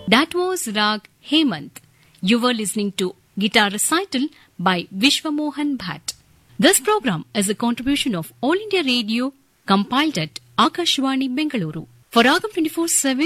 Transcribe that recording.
That was Rag Hemant. You were listening to Guitar Recital by Vishwamohan Bhatt. This program is a contribution of All India Radio, compiled at Akashvani, Bengaluru. For Ragam 24/7,